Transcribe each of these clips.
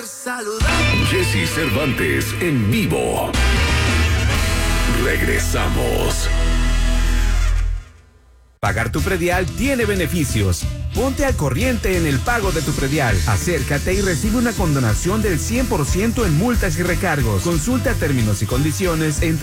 Jesse Cervantes en vivo. Regresamos. Pagar tu predial tiene beneficios. Ponte al corriente en el pago de tu predial. Acércate y recibe una condonación del 100% en multas y recargos. Consulta términos y condiciones en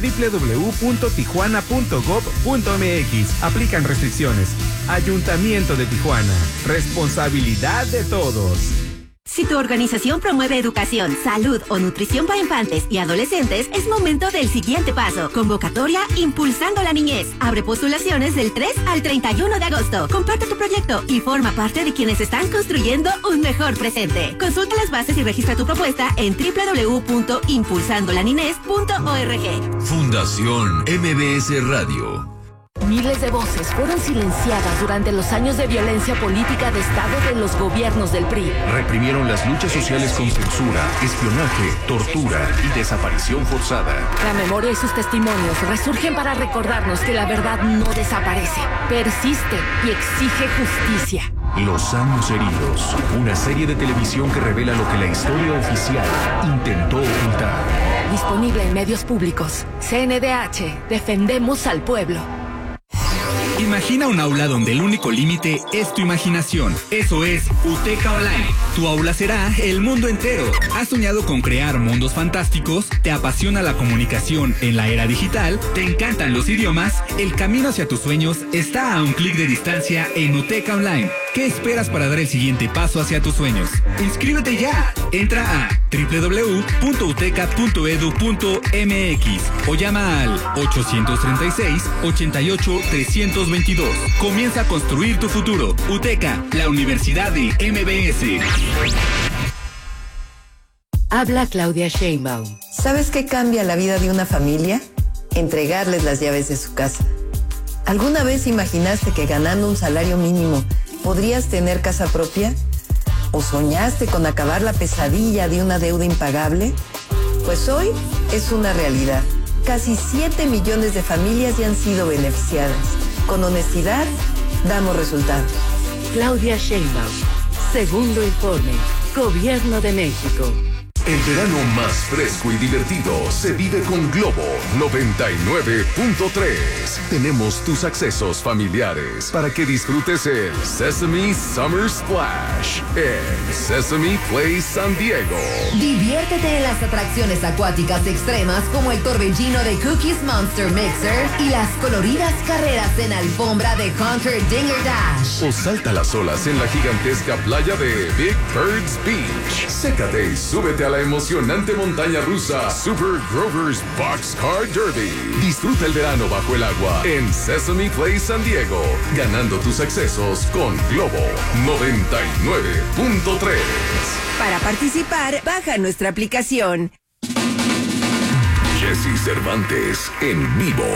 www.tijuana.gov.mx. Aplican restricciones. Ayuntamiento de Tijuana. Responsabilidad de todos. Si tu organización promueve educación, salud o nutrición para infantes y adolescentes, es momento del siguiente paso. Convocatoria Impulsando la Niñez. Abre postulaciones del 3 al 31 de agosto. Comparte tu proyecto y forma parte de quienes están construyendo un mejor presente. Consulta las bases y registra tu propuesta en www.impulsandolaninez.org. Fundación MBS Radio. Miles de voces fueron silenciadas durante los años de violencia política de Estado de los gobiernos del PRI. Reprimieron las luchas sociales con censura, espionaje, tortura y desaparición forzada. La memoria y sus testimonios resurgen para recordarnos que la verdad no desaparece, persiste y exige justicia. Los años heridos, una serie de televisión que revela lo que la historia oficial intentó ocultar. Disponible en medios públicos. CNDH, defendemos al pueblo. Imagina un aula donde el único límite es tu imaginación. Eso es UTECA Online. Tu aula será el mundo entero. ¿Has soñado con crear mundos fantásticos? ¿Te apasiona la comunicación en la era digital? ¿Te encantan los idiomas? El camino hacia tus sueños está a un clic de distancia en UTECA Online. ¿Qué esperas para dar el siguiente paso hacia tus sueños? ¡Inscríbete ya! Entra a www.uteca.edu.mx o llama al 836-88-322. Comienza a construir tu futuro. UTECA, la Universidad de MBS. Habla Claudia Sheinbaum. ¿Sabes qué cambia la vida de una familia? Entregarles las llaves de su casa. ¿Alguna vez imaginaste que ganando un salario mínimo podrías tener casa propia? ¿O soñaste con acabar la pesadilla de una deuda impagable? Pues hoy es una realidad. Casi 7 millones de familias ya han sido beneficiadas. Con honestidad, damos resultados. Claudia Sheinbaum. Segundo informe. Gobierno de México. El verano más fresco y divertido se vive con Globo 99.3. Tenemos tus accesos familiares para que disfrutes el Sesame Summer Splash en Sesame Place San Diego. Diviértete en las atracciones acuáticas extremas como el torbellino de Cookies Monster Mixer y las coloridas carreras en alfombra de Hunter Dinger Dash. O salta las olas en la gigantesca playa de Big Birds Beach. Sécate y súbete a la emocionante montaña rusa Super Grover's Boxcar Derby. Disfruta el verano bajo el agua en Sesame Place San Diego, ganando tus accesos con Globo 99.3. Para participar, baja nuestra aplicación. Jesse Cervantes en vivo.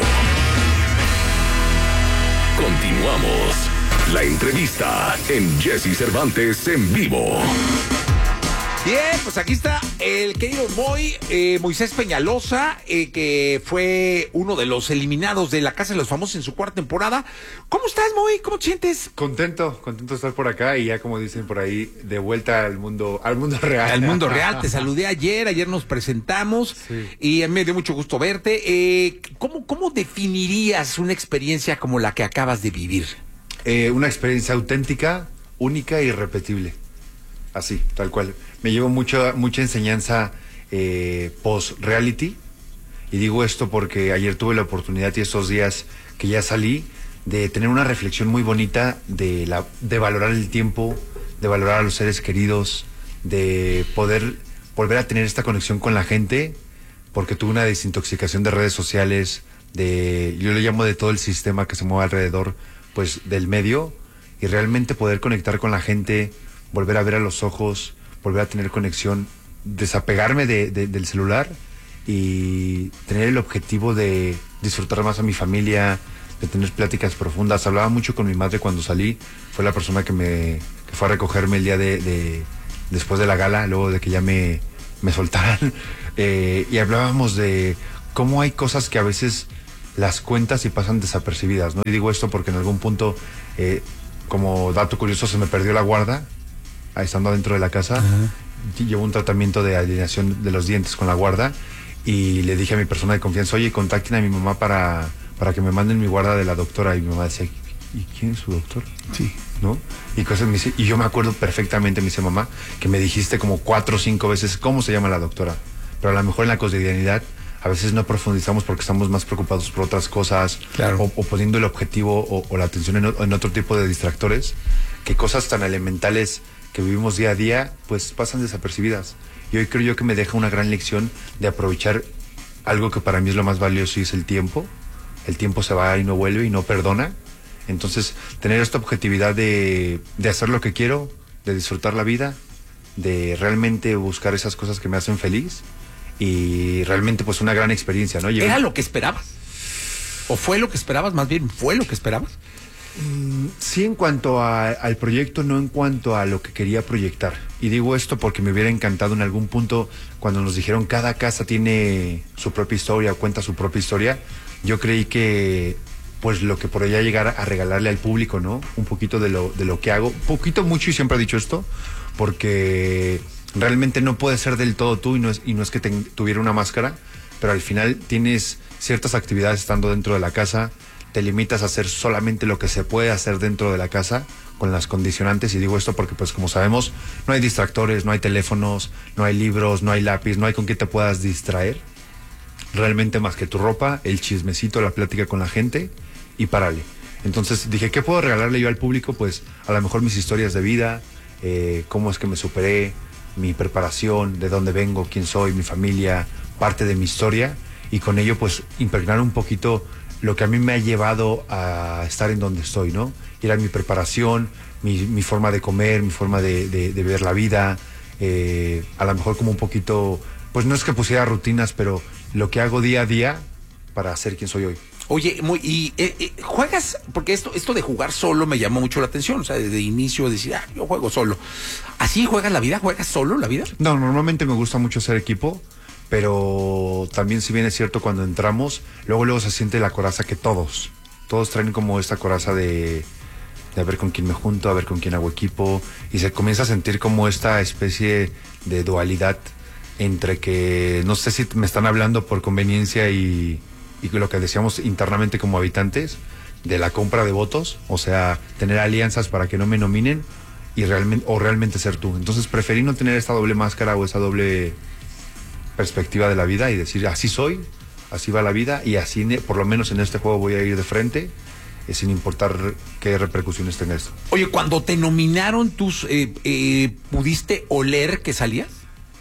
Continuamos. La entrevista en Jesse Cervantes en vivo. Bien, pues aquí está el querido Moisés Peñalosa, que fue uno de los eliminados de La Casa de los Famosos en su cuarta temporada. ¿Cómo estás, Moy? ¿Cómo te sientes? Contento de estar por acá y ya, como dicen por ahí, de vuelta al mundo real. Al mundo real, te saludé ayer nos presentamos, sí. Y a mí me dio mucho gusto verte. ¿Cómo definirías una experiencia como la que acabas de vivir? Una experiencia auténtica, única e irrepetible. Así, tal cual. Me llevo mucha enseñanza post-reality. Y digo esto porque ayer tuve la oportunidad y estos días que ya salí de tener una reflexión muy bonita de valorar el tiempo, de valorar a los seres queridos, de poder volver a tener esta conexión con la gente, porque tuve una desintoxicación de redes sociales, yo lo llamo de todo el sistema que se mueve alrededor, pues, del medio, y realmente poder conectar con la gente, volver a ver a los ojos, volver a tener conexión, desapegarme del celular y tener el objetivo de disfrutar más a mi familia, de tener pláticas profundas. Hablaba mucho con mi madre cuando salí, fue la persona que fue a recogerme el día después de la gala, luego de que ya me soltaran, y hablábamos de cómo hay cosas que a veces las cuentas y pasan desapercibidas, ¿no? Y digo esto porque en algún punto, como dato curioso, se me perdió la guarda estando dentro de la casa. llevo un tratamiento de alineación de los dientes con la guarda y le dije a mi persona de confianza, oye, contacten a mi mamá para que me manden mi guarda de la doctora. Y mi mamá decía, ¿y quién es su doctor? Sí. ¿No? Y yo me acuerdo perfectamente, me dice, mamá, que me dijiste como 4 o 5 veces cómo se llama la doctora. Pero a lo mejor en la cotidianidad a veces no profundizamos porque estamos más preocupados por otras cosas, claro, o poniendo el objetivo o la atención en otro tipo de distractores, que cosas tan elementales que vivimos día a día pues pasan desapercibidas. Y hoy creo yo que me deja una gran lección de aprovechar algo que para mí es lo más valioso, y es el tiempo. El tiempo se va y no vuelve y no perdona. Entonces, tener esta objetividad de hacer lo que quiero, de disfrutar la vida, de realmente buscar esas cosas que me hacen feliz, y realmente pues una gran experiencia, ¿no? ¿Era lo que esperabas? ¿O fue lo que esperabas? Más bien, ¿fue lo que esperabas? Sí, en cuanto al proyecto, no en cuanto a lo que quería proyectar. Y digo esto porque me hubiera encantado en algún punto, cuando nos dijeron cada casa tiene su propia historia, cuenta su propia historia, yo creí que pues lo que podría llegar a regalarle al público, ¿no? Un poquito de lo que hago, poquito, mucho, y siempre he dicho esto, porque realmente no puedes ser del todo tú, y no es que tuviera una máscara, pero al final tienes ciertas actividades estando dentro de la casa, te limitas a hacer solamente lo que se puede hacer dentro de la casa, con las condicionantes. Y digo esto porque pues como sabemos, no hay distractores, no hay teléfonos, no hay libros, no hay lápiz, no hay con qué te puedas distraer realmente más que tu ropa, el chismecito, la plática con la gente, y párale. Entonces dije, ¿qué puedo regalarle yo al público? Pues a lo mejor mis historias de vida, cómo es que me superé, mi preparación, de dónde vengo, quién soy, mi familia, parte de mi historia, y con ello pues impregnar un poquito lo que a mí me ha llevado a estar en donde estoy, ¿no? Era mi preparación, mi forma de comer, mi forma de ver la vida, a lo mejor como un poquito, pues no es que pusiera rutinas, pero lo que hago día a día para ser quien soy hoy. Oye, juegas, porque esto de jugar solo me llamó mucho la atención, o sea, desde inicio decir, yo juego solo. ¿Así juegas la vida? ¿Juegas solo la vida? No, normalmente me gusta mucho ser equipo, pero también, si bien es cierto, cuando entramos, luego se siente la coraza que todos traen, como esta coraza de a ver con quién me junto, a ver con quién hago equipo, y se comienza a sentir como esta especie de dualidad entre que no sé si me están hablando por conveniencia y lo que decíamos internamente como habitantes, de la compra de votos, o sea, tener alianzas para que no me nominen y realmente ser tú. Entonces preferí no tener esta doble máscara o esa doble perspectiva de la vida, y decir, así soy, así va la vida, y así por lo menos en este juego voy a ir de frente, sin importar qué repercusiones tenga esto. Oye, cuando te nominaron, ¿pudiste oler que salías?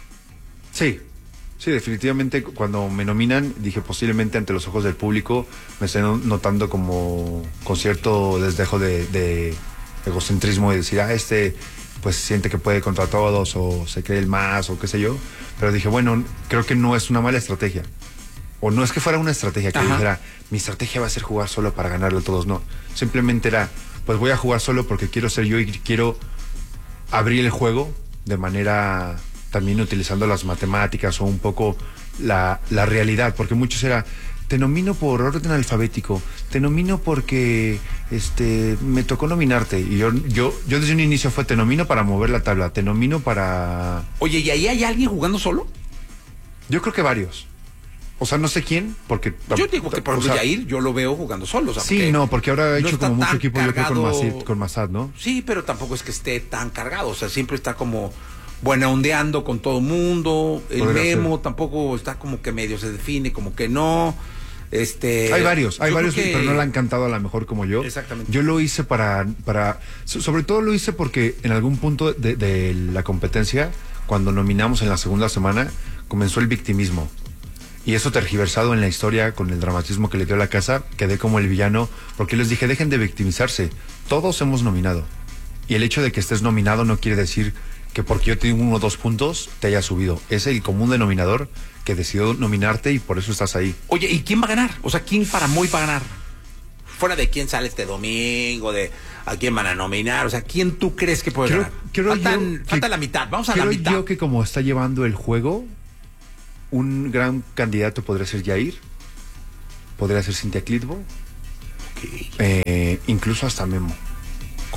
Sí, definitivamente cuando me nominan dije, posiblemente ante los ojos del público me estoy notando como con cierto desdejo de egocentrismo, y decir, pues siente que puede contra todos, o se cree el más, o qué sé yo. Pero dije, bueno, creo que no es una mala estrategia, o no es que fuera una estrategia que dijera, mi estrategia va a ser jugar solo para ganarle a todos. No, simplemente era, pues voy a jugar solo porque quiero ser yo y quiero abrir el juego de manera también utilizando las matemáticas o un poco la realidad, porque muchos era, te nomino por orden alfabético, te nomino porque me tocó nominarte, y yo desde un inicio fue, te nomino para mover la tabla, te nomino para... Oye, ¿y ahí hay alguien jugando solo? Yo creo que varios. O sea, no sé quién, porque... Yo digo que, por ejemplo, Yair, yo lo veo jugando solo. O sea, sí, porque ahora ha hecho como mucho equipo, cargado, yo creo, con Massad, ¿no? Sí, pero tampoco es que esté tan cargado, o sea, siempre está como buena ondeando con todo mundo. El Memo tampoco está como que medio se define, como que no. Hay varios, pero no le han cantado a lo mejor como yo. Exactamente. Yo lo hice sobre todo lo hice porque en algún punto de la competencia, cuando nominamos en la segunda semana, comenzó el victimismo. Y eso tergiversado en la historia, con el dramatismo que le dio a la casa, quedé como el villano, porque les dije, dejen de victimizarse. Todos hemos nominado. Y el hecho de que estés nominado no quiere decir que porque yo tengo 1 o 2 puntos te haya subido. Es el común denominador que decidió nominarte, y por eso estás ahí. Oye, ¿y quién va a ganar? O sea, ¿quién para Moy va a ganar? Fuera de quién sale este domingo, de a quién van a nominar, o sea, ¿quién tú crees que puede ganar? Falta la mitad, vamos a la mitad. Creo yo que como está llevando el juego, un gran candidato podría ser Yair, podría ser Cintia Clitbo, incluso hasta Memo.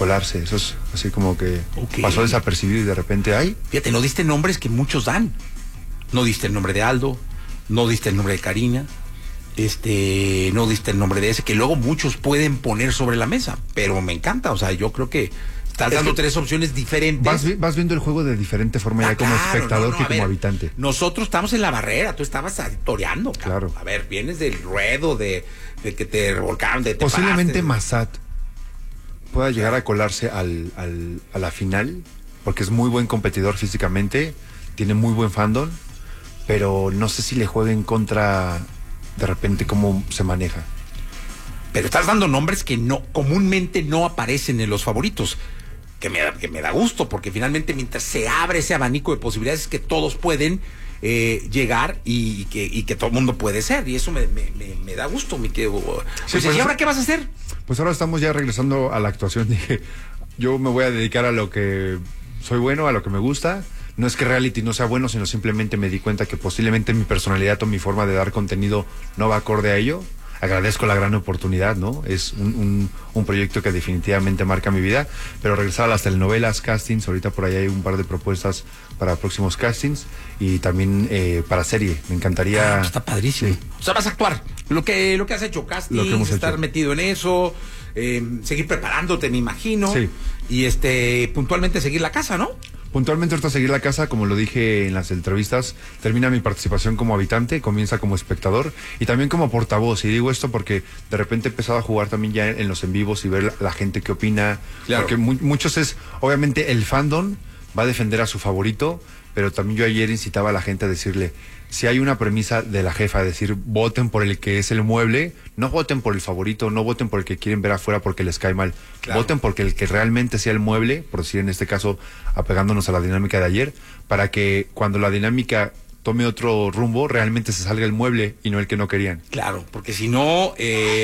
colarse. Eso es así como que pasó desapercibido y de repente ¡ay! Fíjate, no diste nombres que muchos dan. No diste el nombre de Aldo, no diste el nombre de Karina, no diste el nombre de ese, que luego muchos pueden poner sobre la mesa, pero me encanta, o sea, yo creo que estás dando tres opciones diferentes. Vas viendo el juego de diferente forma ya como espectador que como habitante. Nosotros estamos en la barrera, tú estabas toreando, claro. A ver, vienes del ruedo, de que te revolcaron, de te posiblemente Massad pueda llegar a colarse a la final, porque es muy buen competidor físicamente, tiene muy buen fandom, pero no sé si le juegue en contra de repente cómo se maneja. Pero estás dando nombres que comúnmente no aparecen en los favoritos, que me da gusto, porque finalmente mientras se abre ese abanico de posibilidades es que todos pueden llegar y que todo el mundo puede ser, y eso me da gusto, mi querido. Pues, ¿y ahora qué vas a hacer? Pues ahora estamos ya regresando a la actuación. Dije, yo me voy a dedicar a lo que soy bueno, a lo que me gusta. No es que reality no sea bueno, sino simplemente me di cuenta que posiblemente mi personalidad o mi forma de dar contenido no va acorde a ello. Agradezco la gran oportunidad, ¿no? Es un proyecto que definitivamente marca mi vida, pero regresar a las telenovelas, castings, ahorita por ahí hay un par de propuestas para próximos castings y también para serie, me encantaría... está padrísimo. Sí. O sea, vas a actuar, lo que has hecho, castings, estar metido en eso, seguir preparándote, me imagino, sí. Y puntualmente seguir la casa, ¿no? Puntualmente ahorita seguir la casa, como lo dije en las entrevistas, termina mi participación como habitante, comienza como espectador y también como portavoz. Y digo esto porque de repente he empezado a jugar también ya en los en vivos y ver la gente que opina. Claro. Porque muchos obviamente el fandom va a defender a su favorito, pero también yo ayer incitaba a la gente a decirle, si hay una premisa de la jefa, decir, voten por el que es el mueble, no voten por el favorito, no voten por el que quieren ver afuera porque les cae mal. Claro. Voten porque el que realmente sea el mueble, por decir en este caso, apegándonos a la dinámica de ayer, para que cuando la dinámica tome otro rumbo, realmente se salga el mueble y no el que no querían. Claro, porque si no...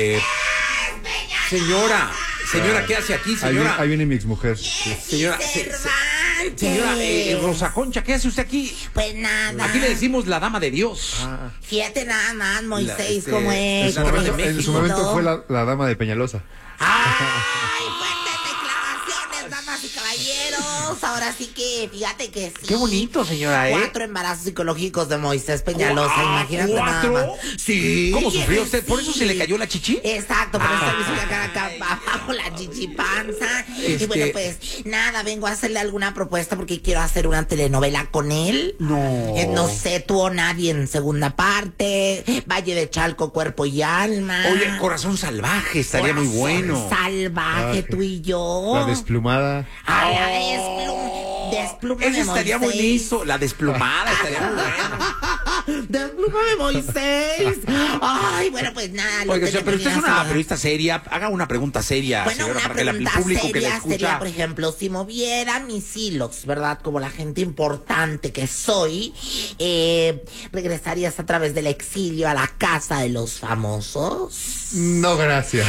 Señora, ¿qué hace aquí, señora? Ahí viene mi exmujer. Señora, señora Rosa Concha, ¿qué hace usted aquí? Pues nada. Aquí le decimos la dama de Dios. Fíjate nada más, Moisés, cómo es. En su momento fue la dama de Peñalosa. ¡Ay, fuertes declaraciones, damas y caballeros! Ahora sí que, fíjate que sí. Qué bonito, señora, 4 embarazos psicológicos de Moisés Peñalosa, imagínate nada más. Sí. ¿Cómo sufrió usted? ¿Por eso se le cayó la chichi? Exacto, por eso me hizo acá abajo la chichipanza. Y bueno, pues, nada, vengo a hacerle alguna propuesta porque quiero hacer una telenovela con él. No sé, tú o nadie en segunda parte. Valle de Chalco, cuerpo y alma. Oye, Corazón Salvaje, estaría muy bueno. Salvaje, tú y yo. La desplumada. Ay, la despluma Esa estaría buenísimo. La desplumada estaría muy buena. Desplúmame, Moisés. Ay, bueno, pues nada. Oiga, pero usted es una periodista seria. Haga una pregunta seria, bueno, señora, una para que el pregunta público seria que le escucha... sería, por ejemplo, si moviera mis hilos, ¿verdad? Como la gente importante que soy, ¿regresarías a través del exilio a la casa de los famosos? No, gracias.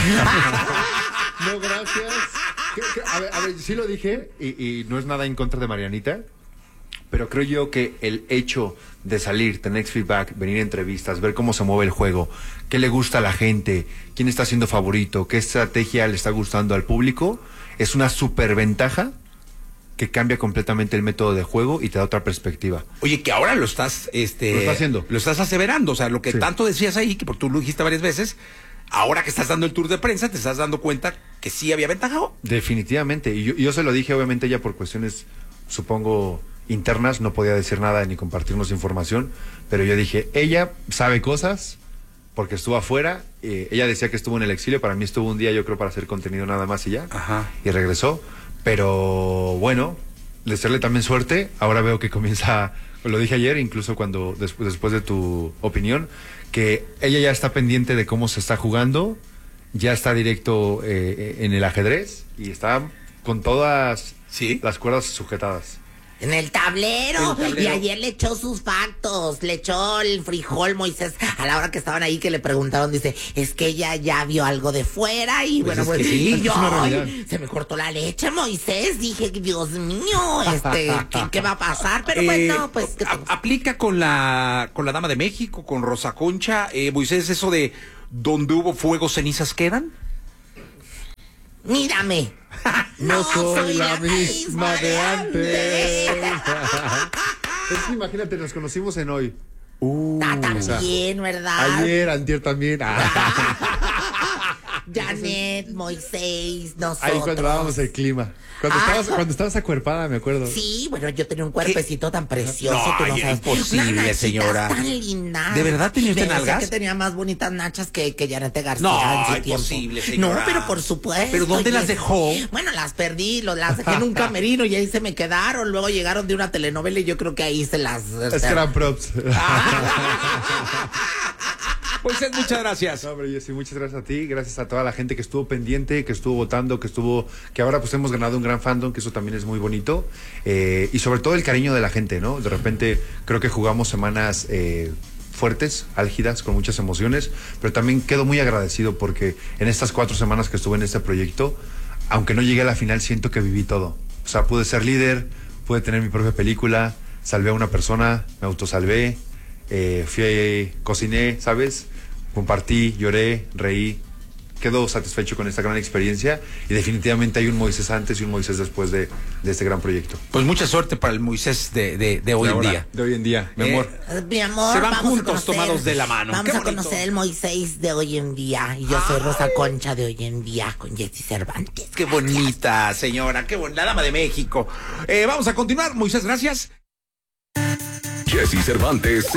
No, gracias. A ver, sí lo dije y no es nada en contra de Marianita, pero creo yo que el hecho de salir, tener feedback, venir a entrevistas, ver cómo se mueve el juego, qué le gusta a la gente, quién está siendo favorito, qué estrategia le está gustando al público, es una superventaja que cambia completamente el método de juego y te da otra perspectiva. Oye, que ahora lo estás, lo está haciendo. Lo estás aseverando, o sea, lo que sí. Tanto decías ahí, que porque tú lo dijiste varias veces, ahora que estás dando el tour de prensa, te estás dando cuenta que sí había ventaja. Definitivamente, y yo se lo dije, obviamente ella por cuestiones, supongo, internas, no podía decir nada ni compartirnos información, pero yo dije, ella sabe cosas porque estuvo afuera, ella decía que estuvo en el exilio, para mí estuvo un día, yo creo, para hacer contenido nada más y ya. Ajá. Y regresó, pero bueno, desearle también suerte. Ahora veo que comienza, lo dije ayer, incluso cuando después de tu opinión, que ella ya está pendiente de cómo se está jugando, ya está directo en el ajedrez y está con todas las cuerdas sujetadas. En el tablero. Y ayer le echó sus factos, le echó el frijol, Moisés, a la hora que estaban ahí que le preguntaron, dice, es que ella ya vio algo de fuera y pues bueno, pues sí, y yo, se me cortó la leche, Moisés, dije, Dios mío, ¿qué va a pasar? Pero bueno, pues... Aplica con la Dama de México, con Rosa Concha, Moisés, eso de donde hubo fuego, cenizas quedan. Mírame, No soy la misma de antes. Es que imagínate, nos conocimos en hoy. También, ¿verdad? Ayer, antier también. Janet, Moisés, nosotros. Ahí cuando dábamos el clima. Cuando estabas acuerpada, me acuerdo. Sí, bueno, yo tenía un cuerpecito tan precioso. No, tú no sabes. imposible, señora. Tan linda. ¿De verdad tenía usted Me decía nalgas? que tenía más bonitas nachas que Janet García No, en su tiempo. imposible, señora. No, pero por supuesto. ¿Pero dónde las dejó? Bueno, las perdí, las dejé en un camerino y ahí se me quedaron. Luego llegaron de una telenovela y yo creo que ahí se las... Es que eran props. Pues muchas gracias. No, hombre, Jessy, muchas gracias a ti, gracias a toda la gente que estuvo pendiente, que estuvo votando, que ahora pues hemos ganado un gran fandom, que eso también es muy bonito, y sobre todo el cariño de la gente, ¿no? De repente creo que jugamos semanas fuertes, álgidas, con muchas emociones, pero también quedo muy agradecido porque en estas 4 semanas que estuve en este proyecto, aunque no llegué a la final, siento que viví todo. O sea, pude ser líder, pude tener mi propia película, salvé a una persona, me autosalvé, cociné, ¿sabes? Compartí, lloré, reí, quedo satisfecho con esta gran experiencia y definitivamente hay un Moisés antes y un Moisés después de este gran proyecto. Pues mucha suerte para el Moisés de hoy en día. De hoy en día, mi amor. Mi amor, se van juntos tomados de la mano. Vamos a conocer el Moisés de hoy en día. Y yo soy Rosa Concha de hoy en día con Jessy Cervantes. Qué bonita, señora, qué bonita, la dama de México. Vamos a continuar, Moisés, gracias. Jessy Cervantes